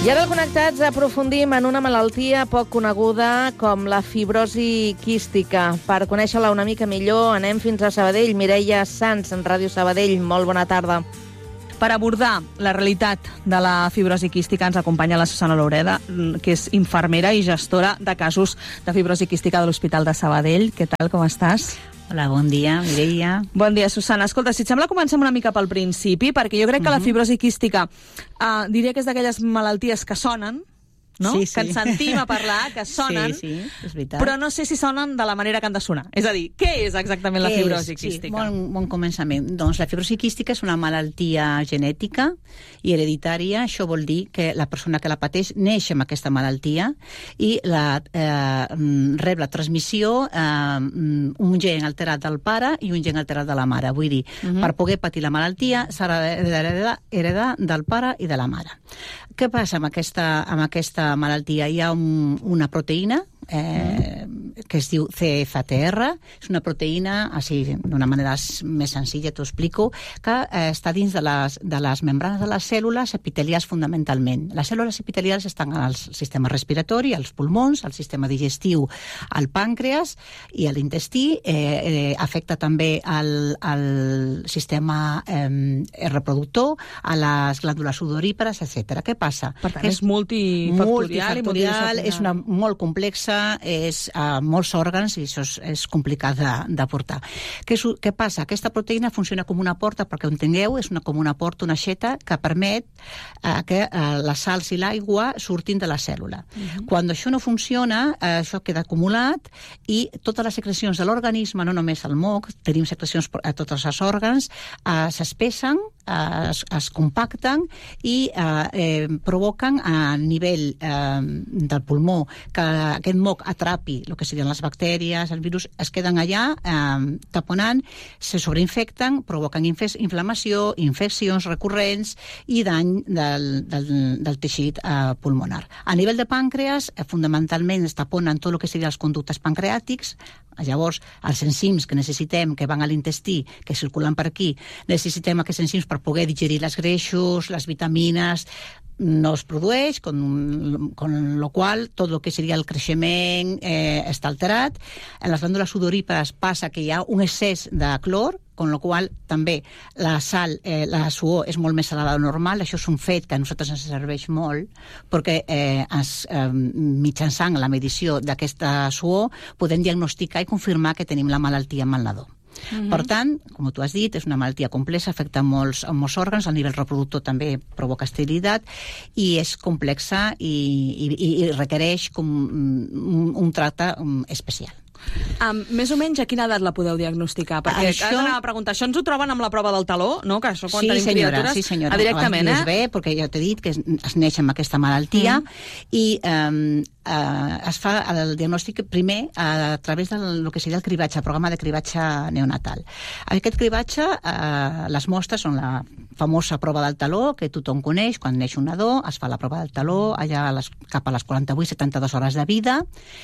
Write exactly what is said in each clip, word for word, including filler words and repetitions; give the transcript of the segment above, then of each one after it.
I ara al Connectats aprofundim en una malaltia poc coneguda com la fibrosi quística. Per conèixer-la una mica millor anem fins a Sabadell. Mireia Sans, en Ràdio Sabadell, molt bona tarda. Per abordar la realitat de la fibrosi quística ens acompanya la Susana Loureda, que és infermera i gestora de casos de fibrosi quística de l'Hospital de Sabadell. Què tal, com estàs? Hola, bon dia, Mireia. Bon dia, Susana. Escolta, si et sembla, comencem una mica pel principi, perquè jo crec que uh-huh. la fibrosi quística uh, diria que és d'aquelles malalties que sonen, no? Sí, sí. Que ens sentim a parlar, que sonen, sí, sí, és veritat. però no sé si sonen de la manera que han de sonar. És a dir, què és exactament la fibrosi quística? Sí, bon, bon començament. Doncs la fibrosi quística és una malaltia genètica i hereditària. Això vol dir que la persona que la pateix neix amb aquesta malaltia i la, eh, rep la transmissió eh, un gen alterat del pare i un gen alterat de la mare. Vull dir, uh-huh. per poder patir la malaltia s'ha d'heredar heredar del pare i de la mare. Què passa amb aquesta, amb aquesta malaltia? Hi ha un, una proteïna eh, mm. que es diu C F T R, és una proteïna, així d'una manera més senzilla t'ho explico, que eh, està dins de les, de les membranes de les cèl·lules epitelials fundamentalment. Les cèl·lules epitelials estan al sistema respiratori, als pulmons, al sistema digestiu, al pàncreas i a l'intestí, eh, eh, afecta també al, al sistema eh, reproductor, a les glàndules sudorípares, etcètera. Què passa? Per tant, és multifactorial, multifactorial és una molt complexa, és uh, molts òrgans i això és, és complicat de, de portar. Què, què passa? Aquesta proteïna funciona com una porta, perquè ho entengueu, és una, com una porta, una aixeta, que permet uh, que uh, les sals i l'aigua surtin de la cèl·lula. Uh-huh. Quan això no funciona, uh, això queda acumulat i totes les secrecions de l'organisme, no només el moc, tenim secrecions a tots els òrgans, uh, s'espessen, uh, es, es compacten i uh, eh, provoquen a nivell eh, del pulmó que aquest moc atrapi el que serien les bactèries, el virus, es queden allà eh, taponant, se sobreinfecten, provoquen inf- inflamació, infeccions recurrents i dany del, del, del teixit eh, pulmonar. A nivell de pàncreas, eh, fundamentalment es taponen tot el que serien els conductes pancreàtics. Llavors, els enzims que necessitem, que van a l'intestí, que circulen per aquí, necessitem aquests enzims per poder digerir les greixos, les vitamines, no es produeix, con, con lo qual tot el que seria el creixement eh, està alterat. En les glàndules sudorípares passa que hi ha un excés de clor, con lo qual també la sal, eh, la suor és molt més salada del normal. Això és un fet que a nosaltres ens serveix molt, perquè eh, es, eh, mitjançant la medició d'aquesta suor podem diagnosticar i confirmar que tenim la malaltia amb el nadó. Uh-huh. Per tant, com tu has dit, és una malaltia complexa, afecta molts, molts òrgans, a nivell reproductor també provoca esterilitat i és complexa i, i, i requereix com un, un tracte especial. Um, més o menys a quina edat la podeu diagnosticar? Perquè això... ara anava a preguntar, això ens ho troben amb la prova del taló, no? Que això quan sí, tenim senyora, criatures... Sí, senyora, ah, directament, eh? Bé, perquè ja t'he dit que es, es neix amb aquesta malaltia mm. i um, uh, es fa el diagnòstic primer a, a través del que seria el cribatge, el programa de cribatge neonatal. Aquest cribatge, uh, les mostres són la famosa prova del taló, que tothom coneix, quan neix un nadó, es fa la prova del taló, allà a les, cap a les quaranta-vuit setanta-dues hores de vida,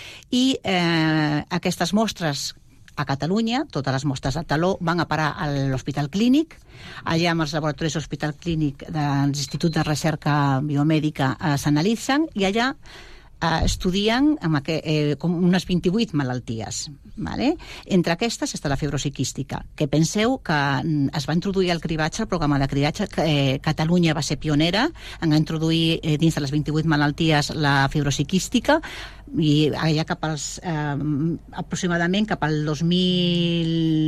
i eh, aquestes mostres a Catalunya, totes les mostres de taló, van a parar a l'Hospital Clínic. Allà amb els laboratoris de l'Hospital Clínic de l'Institut de Recerca Biomèdica eh, s'analitzen i allà eh, estudien amb aqu- eh, com unes vint-i-vuit malalties. Vale? Entre aquestes està la fibrosi quística, que penseu que es va introduir el cribatge, el programa de cribatge, que eh, Catalunya va ser pionera en introduir eh, dins de les vint-i-vuit malalties la fibrosi quística, i allà cap als eh, aproximadament cap al dos mil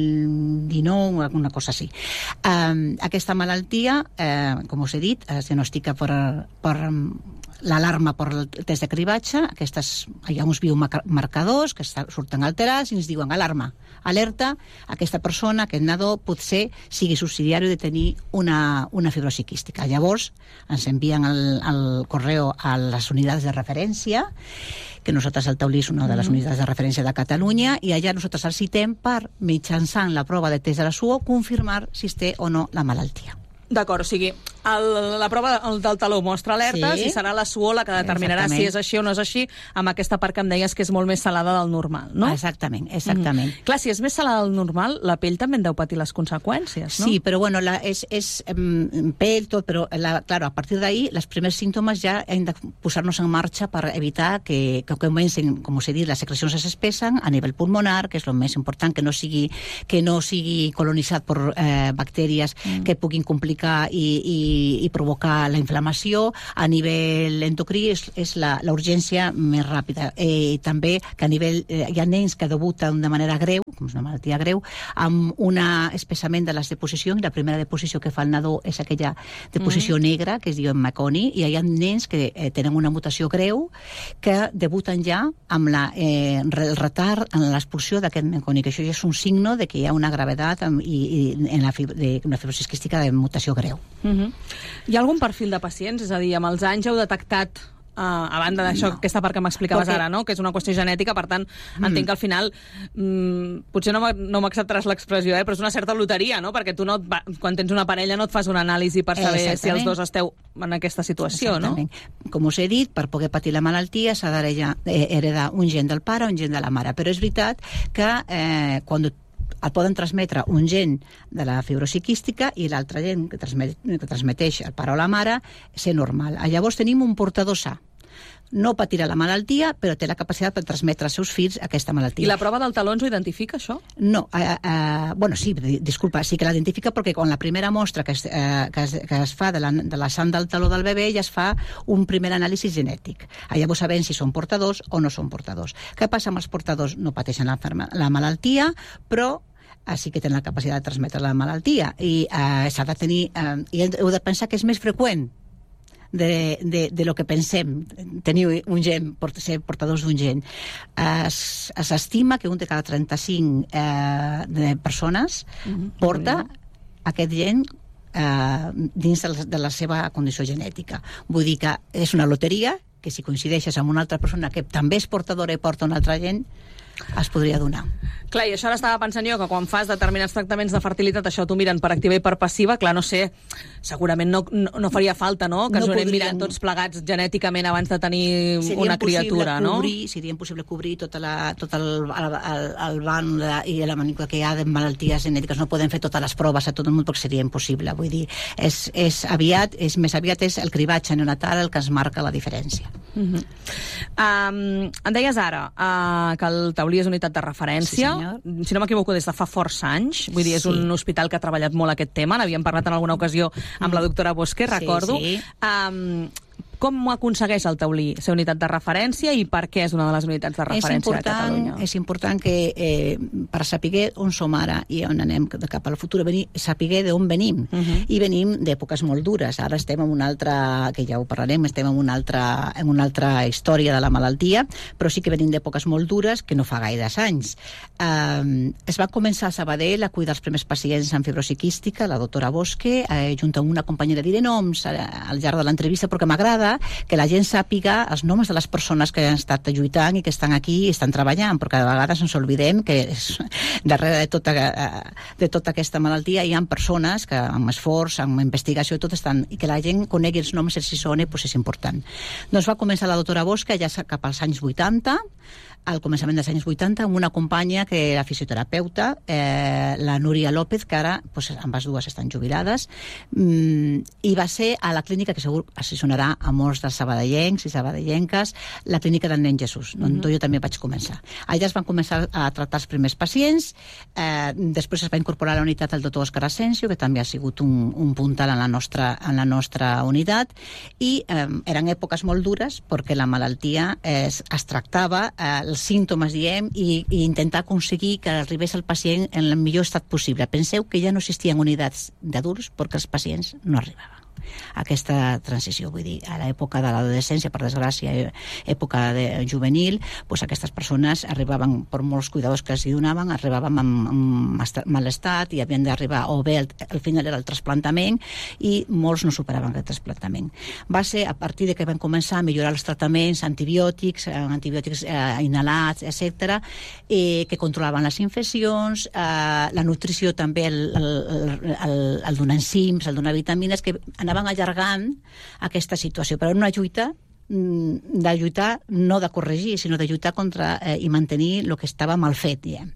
dinou, alguna cosa així. Eh, aquesta malaltia, eh, com us he dit, es diagnostica per, per l'alarma per el test de cribatge. Aquestes, hi ha uns biomarcadors que surten alterats i ens diuen alarma, alerta, aquesta persona, aquest nadó, potser sigui subsidiari de tenir una, una fibrosi quística. Llavors, ens envien el, el correu a les unitats de referència, que nosaltres al Taulí és una de les unitats de referència de Catalunya, i allà nosaltres el citem per, mitjançant la prova de test de la suor, confirmar si es té o no la malaltia. D'acord, o sigui, el, la prova del taló mostra alertes Sí. i serà la suor la que determinarà Exactament. si és així o no és així, amb aquesta part que em deies que és molt més salada del normal, no? Exactament, exactament. Mm. Clar, si és més salada del normal, la pell també en deu patir les conseqüències, no? Sí, però bueno, la, és, és um, pell, tot, però la, claro, a partir d'ahí, els primers símptomes ja hem de posar-nos en marxa per evitar que, que comencin, com us he dit, les secrecions es espessen a nivell pulmonar, que és el més important, que no sigui, que no sigui colonitzat per eh, bactèries mm. que puguin complicar i, i, i provocar la inflamació. A nivell endocrí és, és la, la urgència més ràpida. Eh, també que a nivell, eh, hi ha nens que debuten de manera greu, com és una malaltia greu, amb un espessament de les deposicions. La primera deposició que fa el nadó és aquella deposició mm. negra, que es diu Meconi, i hi ha nens que eh, tenen una mutació greu que debuten ja amb la, eh, el retard en l'expulsió d'aquest Meconi, que això ja és un signe de que hi ha una gravetat en, i, i, en la fib de, una fibrosi quística de mutació greu. Mm -hmm. Hi ha algun perfil de pacients? És a dir, amb els anys heu detectat Uh, a banda d'això, no. aquesta part que m'explicaves Perquè... ara, no? Que és una qüestió genètica, per tant, mm. entenc que al final mm, potser no m'acceptaràs l'expressió, eh? Però és una certa loteria, no? Perquè tu no va, quan tens una parella no et fas una anàlisi per saber Exactament. si els dos esteu en aquesta situació, Exactament. no? Com us he dit, per poder patir la malaltia s'ha d'heredar un gen del pare o un gen de la mare, però és veritat que eh, quan el poden transmetre un gen de la fibrosi quística i l'altre gen que, transmet, que transmeteix el pare o la mare és normal. Llavors tenim un portador sa. No patirà la malaltia, però té la capacitat per transmetre als seus fills aquesta malaltia. I la prova del taló ens ho identifica, això? No, eh, eh, bueno, sí, disculpa, sí que l'identifica perquè quan la primera mostra que es, eh, que es, que es fa de la, de la sang del taló del bebè ja es fa un primer anàlisi genètic. Llavors sabem si són portadors o no són portadors. Què passa amb els portadors? No pateixen la, la malaltia, però sí que tenen la capacitat de transmetre la malaltia i eh, s'ha de tenir, eh, i heu de pensar que és més freqüent de, de, de lo que pensem, tenir un gen, ser portadors d'un gen. S'estima que un de cada trenta-cinc eh, de persones mm-hmm. porta aquest gen eh, dins de la, de la seva condició genètica. Vull dir que és una loteria que si coincideixes amb una altra persona que també és portadora i porta un altre gen, es podria donar. Clar, i això ara estava pensant jo, que quan fas determinats tractaments de fertilitat, això t'ho miren per activa i per passiva, clar, no sé, segurament no, no, no faria falta, no?, que no ens ho anem mirant tots plegats genèticament abans de tenir seria una criatura, no? Cobrir, seria impossible cobrir tota la, tot el, el, el, el banc i la manícula que hi ha de malalties genètiques, no podem fer totes les proves a tot el món perquè seria impossible, vull dir, és, és aviat, és més aviat és el cribatge neonatal el que ens marca la diferència. Uh-huh. um, em deies ara uh, que el Taulí és unitat de referència, sí, si no m'equivoco des de fa força anys, vull dir, és sí. un hospital que ha treballat molt aquest tema, n'havíem parlat en alguna ocasió amb mm. la doctora Bosque, recordo. Sí, sí. Um, com aconsegueix el Taulí ser unitat de referència i per què és una de les unitats de referència de Catalunya? És important que eh, per saber on som ara i on anem cap al futur, venir, saber d'on venim. Uh-huh. I venim d'èpoques molt dures. Ara estem en una altra, que ja ho parlarem, estem en una altra, en una altra història de la malaltia, però sí que venim d'èpoques molt dures que no fa gaires anys. Eh, es va començar a Sabadell a cuidar els primers pacients amb fibrosi quística, la doctora Bosque, eh, junt amb una companyera, diré noms al llarg de l'entrevista perquè m'agrada que la gent sàpiga els noms de les persones que han estat lluitant i que estan aquí i estan treballant, perquè de vegades ens oblidem que és, darrere de tota, de tota aquesta malaltia hi ha persones que amb esforç, amb investigació i tot estan, i que la gent conegui els noms i els soni, doncs és important. Doncs va començar la doctora Bosca ja cap als anys vuitanta, al començament dels anys vuitanta, amb una companya que era fisioterapeuta, eh, la Núria López, que ara pues, ambes dues estan jubilades, mm, i va ser a la clínica que segur s'hi sonarà a molts dels sabadellencs i sabadellenques, la clínica del Nen Jesús, on mm-hmm. jo també vaig començar. Allà es van començar a tractar els primers pacients, eh, després es va incorporar a la unitat el doctor Òscar Asensio, que també ha sigut un, un puntal en la nostra, en la nostra unitat, i eh, eren èpoques molt dures perquè la malaltia eh, es, es tractava eh, els símptomes, diem, i, i intentar aconseguir que arribés el pacient en el millor estat possible. Penseu que ja no existien unitats d'adults perquè els pacients no arribaven. Aquesta transició, vull dir, a l'època de l'adolescència, per desgràcia, època de juvenil, doncs aquestes persones arribaven, per molts cuidadors que els donaven, arribaven amb, amb mal estat i havien d'arribar, o bé, al, al final era el trasplantament, i molts no superaven aquest trasplantament. Va ser a partir de que van començar a millorar els tractaments antibiòtics, eh, antibiòtics eh, inhalats, etcètera, eh, que controlaven les infeccions, eh, la nutrició també, el, el, el, el donar enzims, el donar vitamines, que anaven allargant aquesta situació, però una lluita de lluitar, no de corregir, sinó de lluitar contra eh, i mantenir el que estava mal fet, diguem.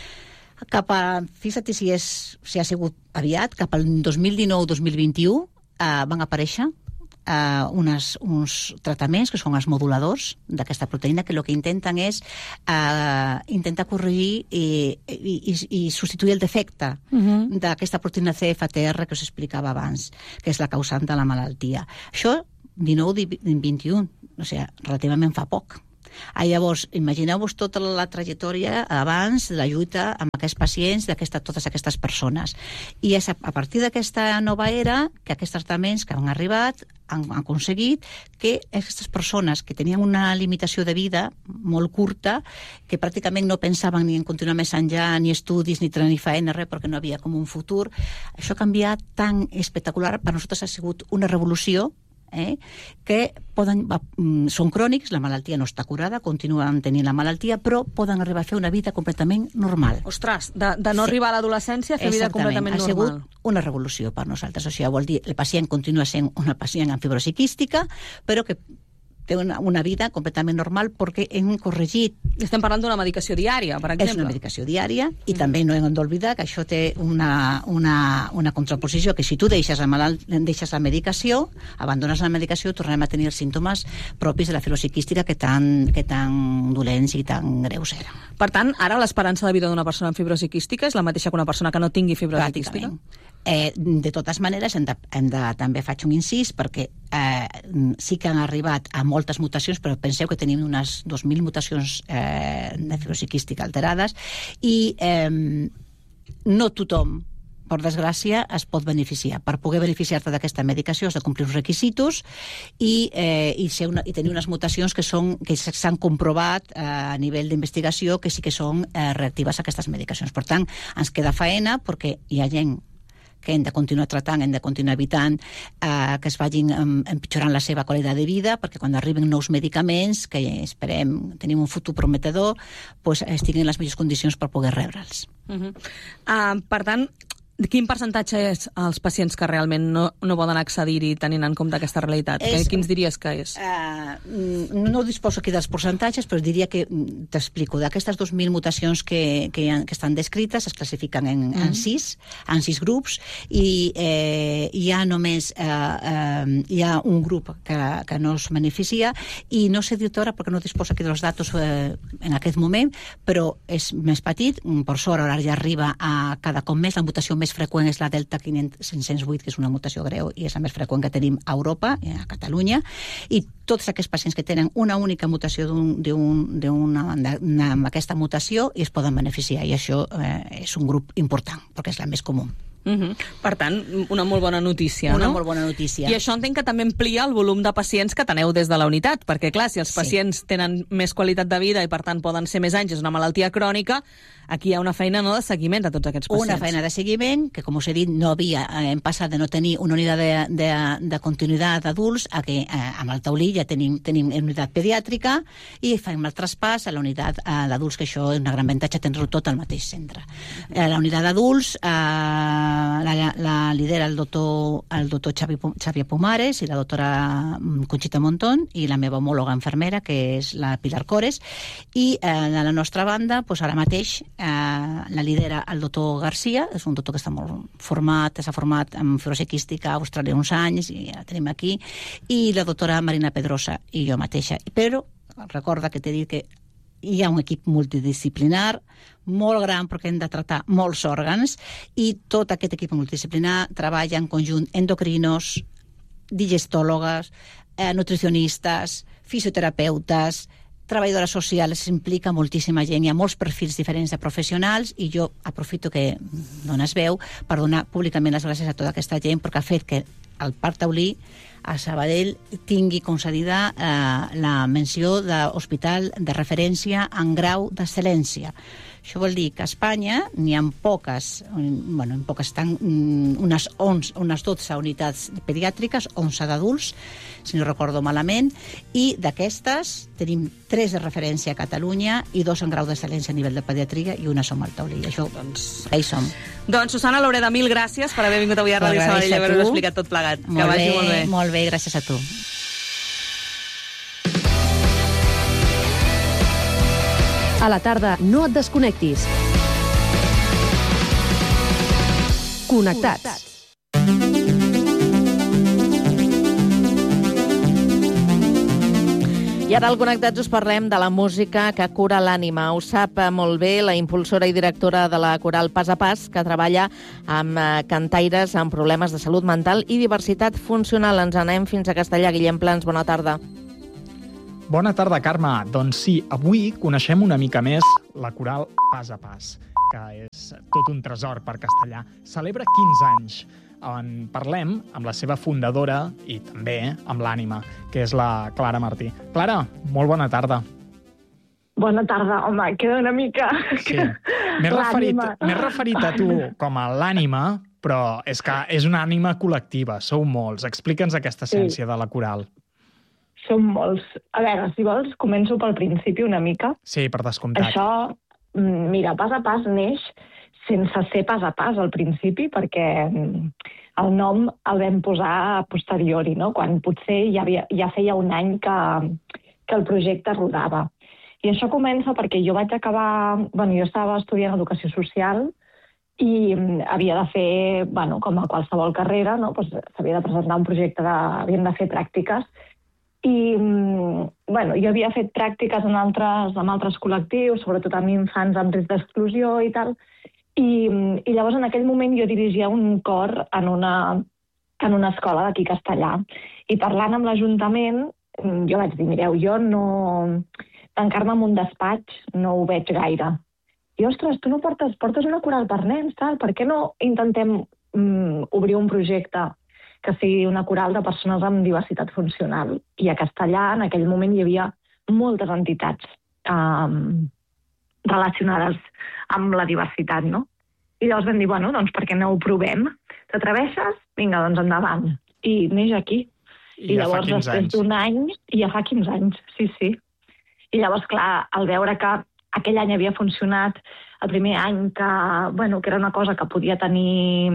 Cap a, fixa't si, és, si ha sigut aviat, cap al dos mil dinou dos mil vint-i-u eh, van aparèixer eh, unes, uns tractaments que són els moduladors d'aquesta proteïna, que el que intenten és eh, intentar corregir i, i, i, i substituir el defecte uh-huh. d'aquesta proteïna C F T R que us explicava abans, que és la causant de la malaltia. Això dinou vint-i-u, o sigui, relativament fa poc. Ah, llavors, imagineu-vos tota la trajectòria abans de la lluita amb aquests pacients, d'aquesta, totes aquestes persones. I és a, a partir d'aquesta nova era que aquests tractaments que han arribat han, han aconseguit que aquestes persones que tenien una limitació de vida molt curta, que pràcticament no pensaven ni en continuar més enllà, ni estudis, ni tenir feina, res, perquè no havia com un futur, això ha canviat tan espectacular. Per nosaltres ha sigut una revolució, Eh, que poden, són crònics, la malaltia no està curada, continuen tenint la malaltia, però poden arribar a fer una vida completament normal. Ostres, de, de no sí. arribar a l'adolescència a fer vida completament normal. Ha sigut una revolució per nosaltres. O sigui, vol dir, el pacient continua sent una pacient amb fibrosi quística, però que té una, una vida completament normal perquè hem corregit. Estem parlant d'una medicació diària, per exemple. És una medicació diària i mm. també no hem d'oblidar que això té una, una, una contraposició, que si tu deixes la, malalt, deixes la medicació, abandones la medicació, tornem a tenir els símptomes propis de la fibrosi quística que tan, que tan dolents i tan greus eren. Per tant, ara l'esperança de vida d'una persona amb fibrosi quística és la mateixa que una persona que no tingui fibrosi quística? Eh, de totes maneres, hem de, hem de, també faig un incís, perquè eh, sí que han arribat a moltes mutacions, però penseu que tenim unes dos mil mutacions eh, de fibrosi quística alterades, i eh, no tothom, per desgràcia, es pot beneficiar. Per poder beneficiar-te d'aquesta medicació has de complir uns requisitos i, eh, i, ser una, i tenir unes mutacions que són que s'han comprovat eh, a nivell d'investigació que sí que són eh, reactives a aquestes medicacions. Per tant, ens queda faena perquè hi ha gent que hem de continuar tratant, hem de continuar evitant eh, que es vagin empitjorant la seva qualitat de vida, perquè quan arriben nous medicaments, que esperem, tenim un futur prometedor, pues, estiguin en les millors condicions per poder rebre'ls. Uh-huh. Uh, per tant, quin percentatge és els pacients que realment no, no poden accedir-hi tenint en compte aquesta realitat? És, Quins diries que és? Uh, no disposo aquí dels percentatges, però diria que, t'explico, d'aquestes dos mil mutacions que, que, ha, que estan descrites es classifiquen en, mm. en sis, en sis grups, i eh, hi ha només eh, eh, hi ha un grup que, que no es beneficia, i no sé dir-te ara perquè no disposo aquí dels datos eh, en aquest moment, però és més petit, per sort ara ja arriba a cada cop més, la mutació més freqüent és la Delta cinc-cents vuit, que és una mutació greu i és la més freqüent que tenim a Europa, a Catalunya, i tots aquests pacients que tenen una única mutació amb aquesta mutació i es poden beneficiar, i això eh, és un grup important, perquè és la més comú. Uh-huh. Per tant, una molt bona notícia, una no? molt bona notícia. I això entenc que també amplia el volum de pacients que teneu des de la unitat, perquè clar, si els pacients sí. tenen més qualitat de vida i per tant poden ser més anys, és una malaltia crònica, aquí hi ha una feina no de seguiment de tots aquests pacients. Una feina de seguiment, que com us he dit, no havia, hem passat de no tenir una unitat de, de, de continuïtat d'adults a que eh, amb el taulí ja tenim, tenim unitat pediàtrica i fem el traspàs a la unitat eh, d'adults, que això és una gran avantatge tenir-ho tot al mateix centre. Eh, la unitat d'adults eh, La, la lidera el doctor, el doctor Xavi, Xavier Pumares i la doctora Conxita Montón i la meva homòloga infermera, que és la Pilar Cores, i eh, de la nostra banda, doncs ara mateix eh, la lidera el doctor Garcia, és un doctor que està molt format, s'ha format en fibrosi quística a Austràlia uns anys, i la tenim aquí, i la doctora Marina Pedrosa i jo mateixa. Però recorda que t'he dit que hi ha un equip multidisciplinar molt gran perquè hem de tractar molts òrgans, i tot aquest equip multidisciplinar treballa en conjunt endocrinos, digestòlogues, eh, nutricionistes, fisioterapeutes, treballadores socials, s'implica moltíssima gent, hi ha molts perfils diferents de professionals, i jo aprofito que dones veu per donar públicament les gràcies a tota aquesta gent, perquè ha fet que el Parc Taulí a Sabadell tingui concedida eh, la menció d'hospital de referència en grau d'excel·lència, Això vol dir que a Espanya n'hi ha poques, bueno, en poques estan unes, onze, unes dotze unitats pediàtriques, onze d'adults, si no recordo malament, i d'aquestes tenim tres de referència a Catalunya i dos en grau d'excel·lència a nivell de pediatria i una som al taulí. Això, doncs, ahí som. Doncs, Susana Laureda, mil gràcies per haver vingut avui a Ràdio Sabadell i haver-ho explicat tot plegat. Molt que vagi bé, molt bé. Molt bé, gràcies a tu. A la tarda, no et desconnectis. Connectats. I ara al Connectats us parlem de la música que cura l'ànima. Ho sap molt bé la impulsora i directora de la coral Pas a Pas, que treballa amb cantaires amb problemes de salut mental i diversitat funcional. Ens anem fins a Castellà. Guillem Plans, bona tarda. Bona tarda, Carme. Doncs sí, avui coneixem una mica més la coral Pas a Pas, que és tot un tresor per Castellà. Celebra quinze anys. En parlem amb la seva fundadora i també amb l'ànima, que és la Clara Martí. Clara, molt bona tarda. Bona tarda, home, queda una mica... Sí, m'he referit, m'he referit a tu com a l'ànima, però és que és una ànima col·lectiva, sou molts. Explica'ns aquesta essència sí. de la coral. Som molts. A veure, si vols, començo pel principi una mica. Sí, per descomptat. Això, mira, Pas a Pas neix sense ser pas a pas al principi, perquè el nom el vam posar a posteriori, no? Quan potser ja, havia, ja feia un any que, que el projecte rodava. I això comença perquè jo vaig acabar... Bueno, jo estava estudiant Educació Social i havia de fer, bueno, com a qualsevol carrera, no? Pues s'havia de presentar un projecte, de, havien de fer pràctiques. I, bueno, jo havia fet pràctiques en altres, en altres col·lectius, sobretot amb infants amb risc d'exclusió i tal, I, i llavors en aquell moment jo dirigia un cor en una, en una escola d'aquí Castellà. I parlant amb l'Ajuntament, jo vaig dir, mireu, jo no... tancar-me en un despatx no ho veig gaire. I, ostres, tu no portes, portes una coral per nens, tal? Per què no intentem um, obrir un projecte que sigui una coral de persones amb diversitat funcional? I a Castellà, en aquell moment, hi havia moltes entitats um, relacionades amb la diversitat, no? I llavors vam dir, bueno, doncs per què no ho provem? T'atreveixes? Vinga, doncs endavant. I neix aquí. I, I ja llavors, després d'un any, i ja fa quinze anys, sí, sí. I llavors, clar, al veure que aquell any havia funcionat, el primer any que, bueno, que era una cosa que podia tenir,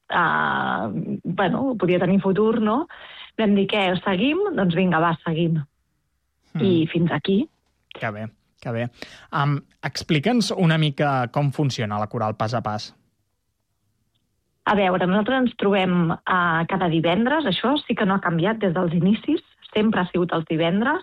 uh, bueno, podia tenir futur, no? Vam dir, què, seguim? Doncs vinga, va, seguim. Mm. I fins aquí. Que bé. Que bé. Um, Explica'ns una mica com funciona la coral Pas a Pas. A veure, nosaltres ens trobem uh, cada divendres, això sí que no ha canviat des dels inicis, sempre ha sigut els divendres,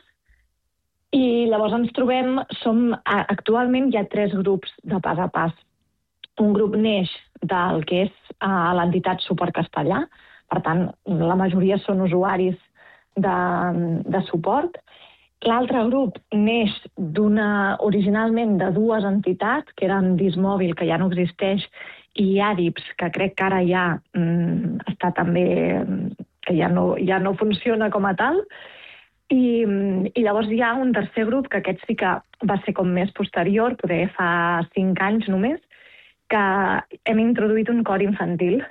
i llavors ens trobem, som, uh, actualment hi ha tres grups de Pas a Pas. Un grup neix del que és uh, l'entitat Supercastellà, per tant, la majoria són usuaris de, de suport. L'altre grup neix d'una, originalment de dues entitats, que eren Dismòbil, que ja no existeix, i Àdips, que crec que ara ja mm, està també, que ja no, ja no funciona com a tal. I, I llavors hi ha un tercer grup, que aquest sí que va ser com més posterior, poder fa cinc anys només, que hem introduït un cor infantil.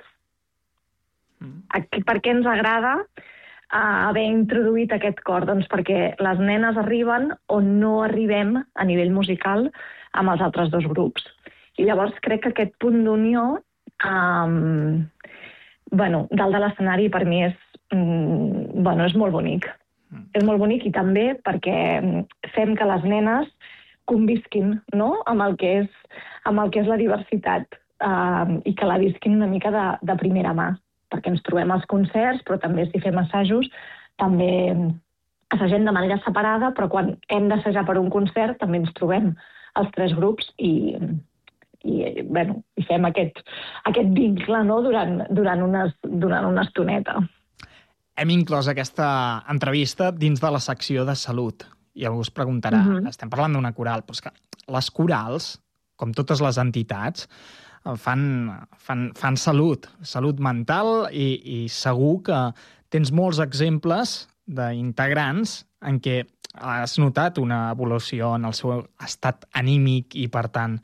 Mm. Aquí, per què ens agrada a haver introduït aquest cor? Doncs perquè les nenes arriben on no arribem a nivell musical amb els altres dos grups. I llavors crec que aquest punt d'unió, um, bueno, dalt de l'escenari per mi és, um, bueno, és molt bonic. Mm. És molt bonic i també perquè fem que les nenes convisquin, no?, amb el que és, amb el que és la diversitat uh, i que la visquin una mica de, de primera mà, perquè ens trobem als concerts, però també si fem assajos, també assagem de manera separada, però quan hem d'assajar per un concert també ens trobem els tres grups i, i, bueno, i fem aquest, aquest vincle, no?, durant, durant, unes, durant una estoneta. Hem inclòs aquesta entrevista dins de la secció de salut. I algú es preguntarà, uh-huh. estem parlant d'una coral, però és que les corals, com totes les entitats, Fan, fan, fan salut, salut mental i, i segur que tens molts exemples d'integrants en què has notat una evolució en el seu estat anímic i, per tant,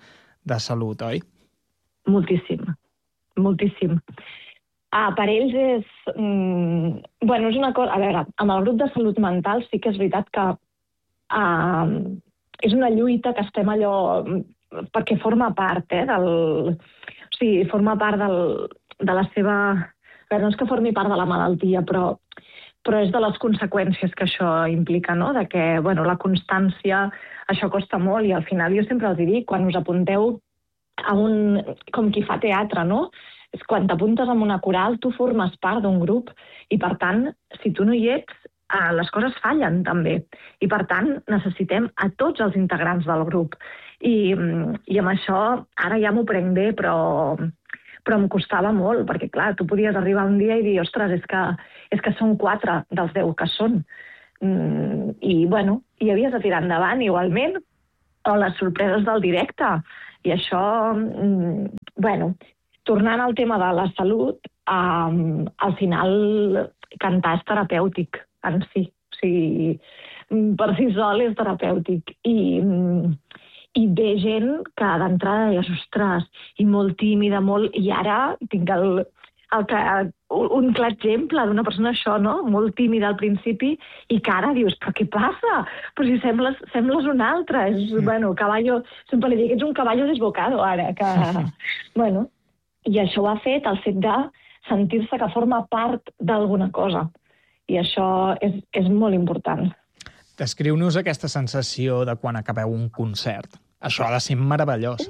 de salut, oi? Moltíssim, moltíssim. Ah, per ells és... Mm, bueno, és una cosa... A veure, amb el grup de salut mental sí que és veritat que uh, és una lluita que estem allò... perquè forma part, eh, del... O sigui, forma part del, de la seva... A veure, no és que formi part de la malaltia, però, però és de les conseqüències que això implica, no? De que, bueno, la constància, això costa molt, i al final jo sempre els dic, quan us apunteu a un... com qui fa teatre, no? És quan t'apuntes en una coral, tu formes part d'un grup i, per tant, si tu no hi ets, eh, les coses fallen, també. I, per tant, necessitem a tots els integrants del grup. I, i amb això, ara ja m'ho prenc bé, però, però em costava molt, perquè, clar, tu podies arribar un dia i dir, ostres, és que, és que són quatre dels deu que són. Mm, I, bueno, i havies de tirar endavant igualment, o les sorpreses del directe. I això, mm, bueno... Tornant al tema de la salut, um, al final cantar és terapèutic en si. O sigui, per si sol és terapèutic. I, i ve gent que d'entrada deies, ostres, i molt tímida, molt... I ara tinc el, el, un clar exemple d'una persona això, no? Molt tímida al principi, i que ara dius, però què passa? Però si sembles, sembles un altre. És, bueno, caballo... Sempre li dic que ets un caballo desbocado, ara, que... bueno... I això ho ha fet el fet de sentir-se que forma part d'alguna cosa. I això és, és molt important. Descriu-nos aquesta sensació de quan acabeu un concert. Això ha de ser meravellós.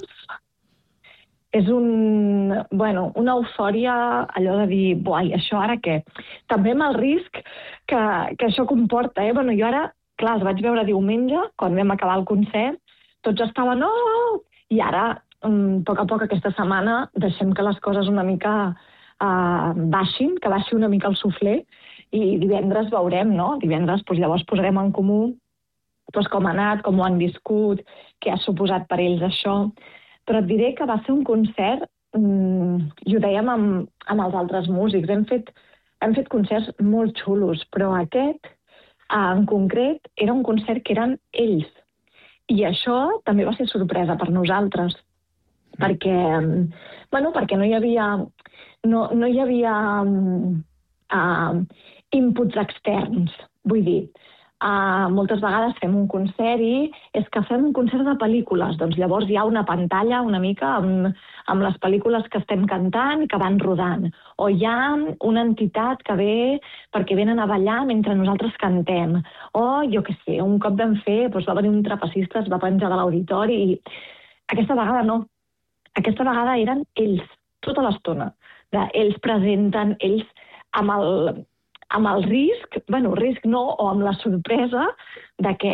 És un, bueno, una eufòria, allò de dir, buai, això ara què? També amb el risc que, que això comporta. Eh? Bueno, jo ara, clar, els vaig veure diumenge, quan vam acabar el concert, tots estaven, oh! I ara... a poc a poc aquesta setmana deixem que les coses una mica uh, baixin, que baixi una mica el suflé, i divendres veurem, no? Divendres doncs, llavors posarem en comú doncs, com ha anat, com ho han viscut, què ha suposat per ells això. Però et diré que va ser un concert, um, i ho dèiem amb, amb els altres músics, hem fet, hem fet concerts molt xulos, però aquest, uh, en concret, era un concert que eren ells. I això també va ser sorpresa per nosaltres. Perquè, bueno, perquè no hi havia, no, no hi havia uh, inputs externs, vull dir. Uh, moltes vegades fem un concert i és que fem un concert de pel·lícules, doncs llavors hi ha una pantalla una mica amb, amb les pel·lícules que estem cantant i que van rodant. O hi ha una entitat que ve perquè venen a ballar mentre nosaltres cantem. O, jo què sé, un cop vam fer, doncs va venir un trapecista, es va penjar de l'auditori i aquesta vegada no. Aquesta vegada eren ells, tota l'estona. Ells presenten, ells amb el, amb el risc, bueno, risc no, o amb la sorpresa de que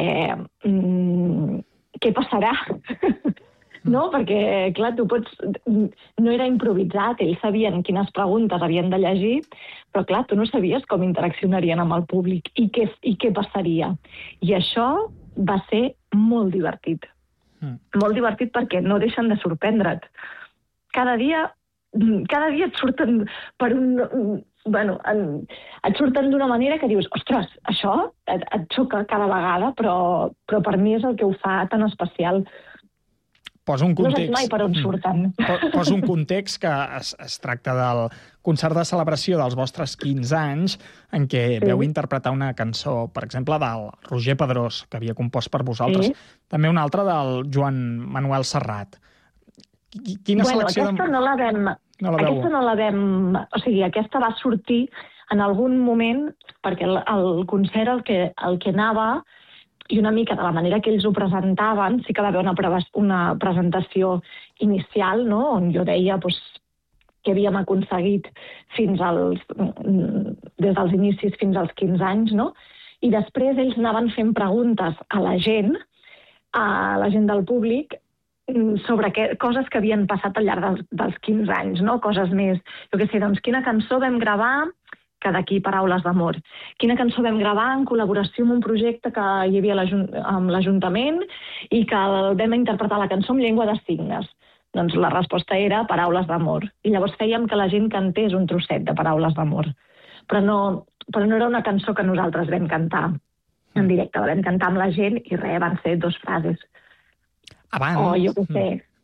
mm, què passarà. No? Perquè, clar, tu pots... No era improvisat, ells sabien quines preguntes havien de llegir, però, clar, tu no sabies com interaccionarien amb el públic i què, i què passaria. I això va ser molt divertit. Molt divertit perquè no deixen de sorprendre't. Cada dia, cada dia et surten per un... Bueno, en, et surten d'una manera que dius, ostres, això et, et xoca cada vegada, però, però per mi és el que ho fa tan especial. Posa un context... No saps mai per on surten. Posa un context que es, es tracta del concert de celebració dels vostres quinze anys, en què sí. veu interpretar una cançó, per exemple, del Roger Pedrós, que havia compost per vosaltres. Sí. També una altra del Joan Manuel Serrat. Quina bueno, selecció... aquesta no la vam... No la aquesta no la vam... O sigui, aquesta va sortir en algun moment, perquè el, el concert el que, el que anava... i una mica de la manera que ells ho presentaven, sí que va haver una, pre una presentació inicial, no?, on jo deia doncs, que havíem aconseguit fins als, des dels inicis fins als quinze anys, no? I després ells anaven fent preguntes a la gent, a la gent del públic, sobre què, coses que havien passat al llarg dels, dels quinze anys, no? Coses més, jo què sé, doncs quina cançó vam gravar, que d'aquí Paraules d'amor. Quina cançó vam gravar en col·laboració amb un projecte que hi havia amb l'Ajuntament i que vam interpretar la cançó en llengua de signes. Doncs la resposta era Paraules d'amor. I llavors fèiem que la gent cantés un trosset de Paraules d'amor. Però no, però no era una cançó que nosaltres vam cantar en directe. La vam cantar amb la gent i res, van ser dos frases. Abans... O jo què sé.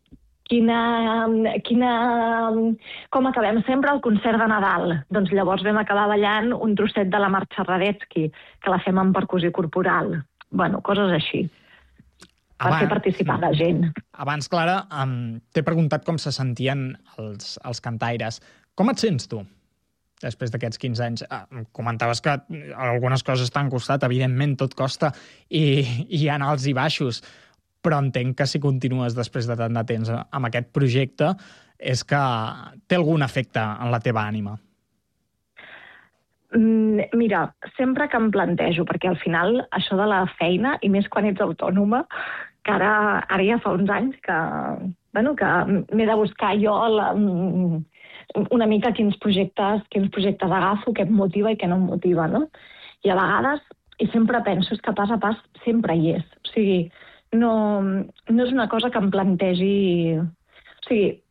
quina, quina, com acabem sempre el concert de Nadal. Doncs llavors vam acabar ballant un trosset de la Marxa Radetzky, que la fem en percussió corporal. Bueno, coses així, per Abans, fer participar la gent. Abans, Clara, um, t'he preguntat com se sentien els, els cantaires. Com et sents tu, després d'aquests quinze anys? Ah, comentaves que algunes coses t'han costat, evidentment, tot costa, i hi ha alts i baixos, però entenc que si continues després de tant de temps amb aquest projecte és que té algun efecte en la teva ànima. Mira, sempre que em plantejo, perquè al final això de la feina, i més quan ets autònoma, que ara, ara ja fa uns anys que, bueno, que m'he de buscar jo la, una mica quins projectes, quins projectes agafo, què em motiva i què no em motiva, no? I a vegades, i sempre penso, és que pas a pas sempre hi és. O sigui, no, no és una cosa que em plantegi... O sigui,